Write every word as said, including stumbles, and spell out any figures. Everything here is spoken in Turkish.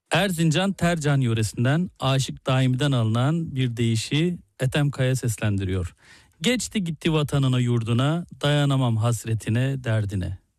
Erzincan Tercan yöresinden Aşık Daimi'den alınan bir deyişi Ethem Kaya seslendiriyor. Geçti gitti vatanına yurduna, dayanamam hasretine derdine.